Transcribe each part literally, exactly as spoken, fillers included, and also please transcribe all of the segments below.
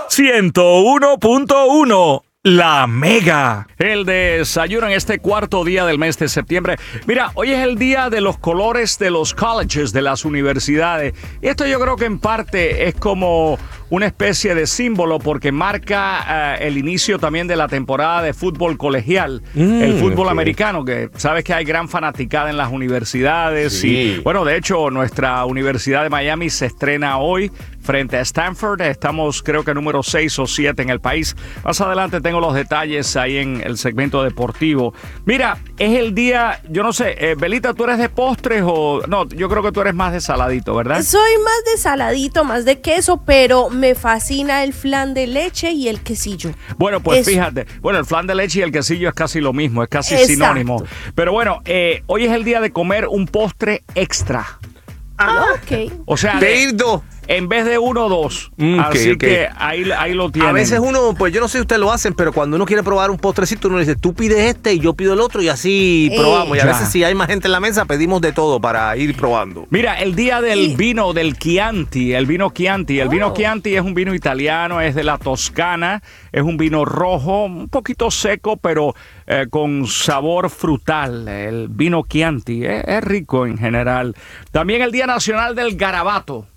ciento uno punto uno. La Mega. El desayuno en este cuarto día del mes de septiembre. Mira, hoy es el día de los colores de los colleges, de las universidades. Y esto yo creo que en parte es como una especie de símbolo porque marca uh, el inicio también de la temporada de fútbol colegial, mm, el fútbol okay. americano, que sabes que hay gran fanaticada en las universidades. Sí. Y bueno, de hecho, nuestra Universidad de Miami se estrena hoy frente a Stanford. Estamos creo que número seis o siete en el país. Más adelante tengo los detalles ahí en el segmento deportivo. Mira, es el día, yo no sé, eh, Belita, ¿tú eres de postres o...? No, yo creo que tú eres más de saladito, ¿verdad? Soy más de saladito, más de queso, pero me fascina el flan de leche y el quesillo. Bueno, pues Eso. fíjate, bueno, el flan de leche y el quesillo es casi lo mismo, es casi Exacto. sinónimo. Pero bueno, eh, hoy es el día de comer un postre extra. Ah, ok. O sea, de ir dos. En vez de uno o dos. Mm, Así okay, okay. que ahí, ahí lo tienen. A veces uno, pues yo no sé si ustedes lo hacen, pero cuando uno quiere probar un postrecito, uno dice, tú pides este y yo pido el otro y así eh, probamos. Y a ya. veces si hay más gente en la mesa, pedimos de todo para ir probando. Mira, el día del vino, del Chianti, el vino Chianti. El oh. vino Chianti es un vino italiano, es de la Toscana, es un vino rojo, un poquito seco, pero eh, con sabor frutal. El vino Chianti eh, es rico en general. También el Día Nacional del Garabato.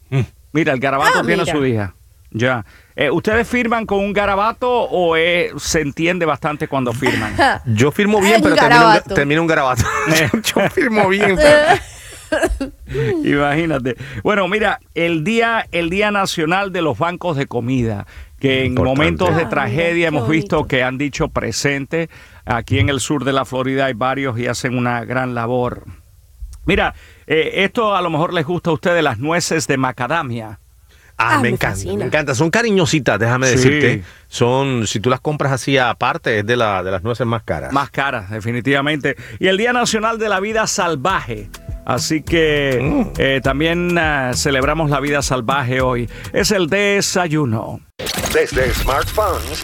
Mira, el garabato ah, tiene mira. su día. Ya. Eh, ¿Ustedes firman con un garabato o eh, se entiende bastante cuando firman? Yo firmo bien, pero termino un, termino un garabato. Yo firmo bien. Pero... Imagínate. Bueno, mira, el día, el Día Nacional de los Bancos de Comida, que en Importante. momentos de tragedia ah, hemos visto que han dicho presente. Aquí en el sur de la Florida hay varios y hacen una gran labor. Mira, eh, esto a lo mejor les gusta a ustedes, las nueces de macadamia. Ah, ah me, me encanta, fascina. me encanta. Son cariñositas, déjame sí. decirte. Son, si tú las compras así aparte, es de, la, de las nueces más caras. Más caras, definitivamente. Y el Día Nacional de la Vida Salvaje. Así que mm. eh, también uh, celebramos la vida salvaje hoy. Es el desayuno. Desde smartphones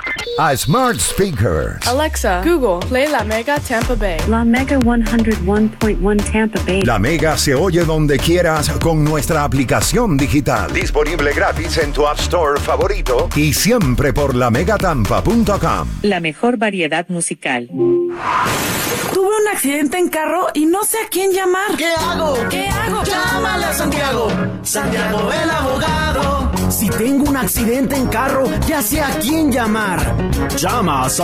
a smart speakers. Alexa, Google, play La Mega Tampa Bay. La Mega ciento uno punto uno Tampa Bay. La Mega se oye donde quieras con nuestra aplicación digital. Disponible gratis en tu App Store favorito. Y siempre por la mega tampa punto com. La mejor variedad musical. Tuve un accidente en carro y no sé a quién llamar. ¿Qué hago? ¿Qué hago? Llámale a Santiago. Santiago el abogado. Si tengo un accidente en carro, ya sé a quién llamar. Llama a